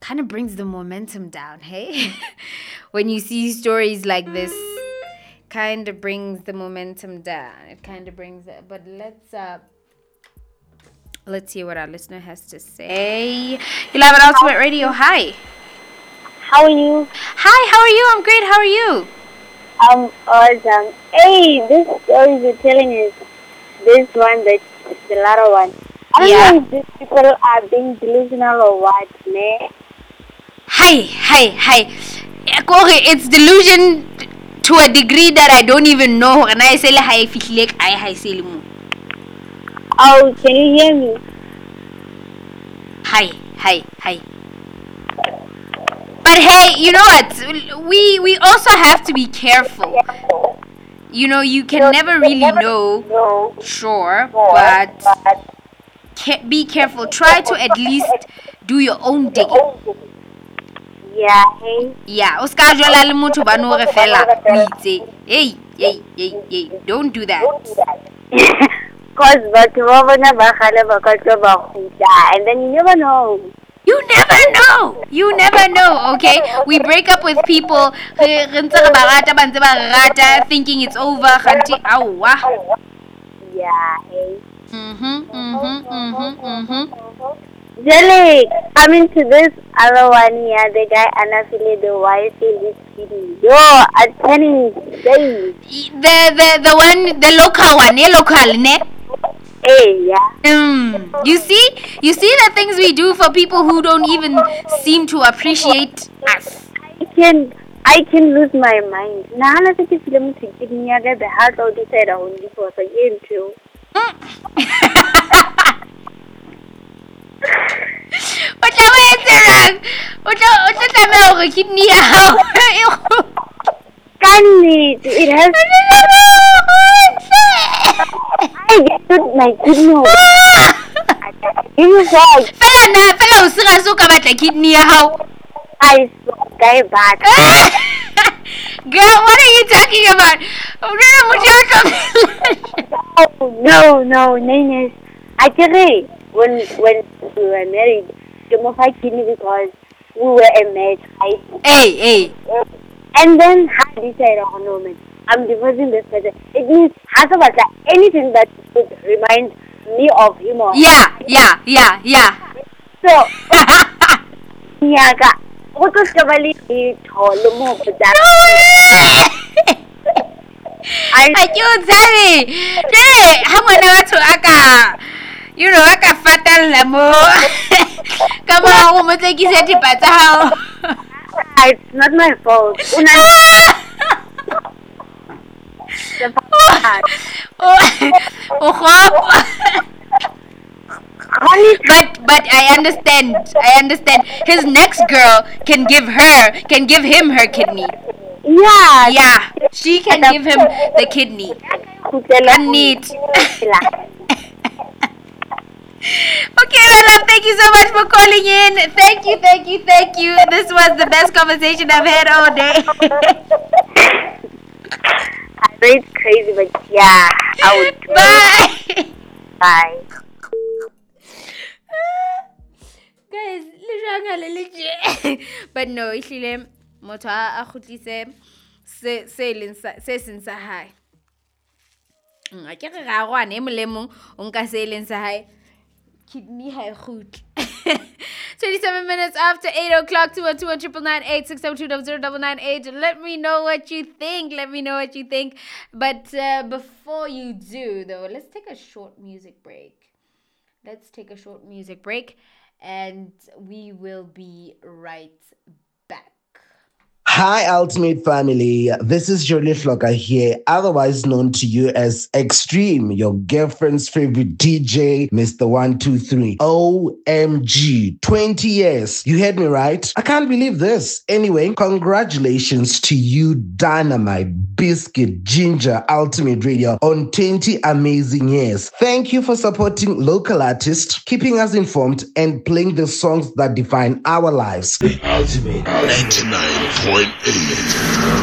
kind of brings the momentum down, hey? When you see stories like this, kind of brings the momentum down. It kind of brings it. But let's see what our listener has to say. You love it, Ultimate Radio. Hi. How are you? Hi, how are you? I'm great. How are you? I'm awesome. Hey, this story you're telling is this one, the latter one. I don't know if these people are being delusional or what, ne? Hi. It's delusion to a degree that I don't even know. And I say hi, fihlek, hi, say Oh, can you hear me? Hi. But hey, you know what? We also have to be careful. You know, you can never really know, sure, but be careful. Try to at least do your own digging. Yeah, hey. Yeah, Oscar Jola le motho ba no re fela o itse. Hey, don't do that. Cause batho ba bona ba gale ba ka tlo ba khuta, and then you never know. You never know, okay? We break up with people thinking it's over. Yeah, hey. Jelly, coming to this other one here, the guy Anafile, the wife is kidding. Yo, I'm telling you, the one, the local one, local, ne? Hey, yeah. You see the things we do for people who don't even seem to appreciate us. I can lose my mind. Now I think it's them to give me the heart of the side only for a year too. What am I saying? What am I kidney out? It has. I get my kidney. Fella usira suka batla kidney how? I guy bad. Girl, what are you talking about? No, Nines. Actually, when we were married, the Mofa kidney because we were a match, right? Hey. And then I decided, oh no man, I'm divorcing this person. It means anything that would remind me of him or Yeah. So what was the I can't tell me. How many to aka? You know, aka fatal lamo. Come on, woman, take his head but how? It's not my fault. But I understand. His next girl can give him her kidney. Yeah. She can give him the kidney. Neat. Okay, my love, thank you so much for calling in. Thank you. This was the best conversation I've had all day. I know it's crazy, but yeah, I would. Bye. Guys, but no, ihlile motho a khutlise se seng sa hae. A ke re ga gwane molemong o nka se leng sa hae. Kidney hae khutl. 27 minutes after 8 o'clock, 212-998, 672-0098. Let me know what you think. But before you do, though, let's take a short music break. And we will be right back. Hi, Ultimate Family. This is Jolie Flocker here, otherwise known to you as Extreme, your girlfriend's favorite DJ, Mr. 123. OMG, 20 years. You heard me right? I can't believe this. Anyway, congratulations to you, Dynamite, Biscuit, Ginger, Ultimate Radio, on 20 amazing years. Thank you for supporting local artists, keeping us informed, and playing the songs that define our lives. Ultimate 99.8.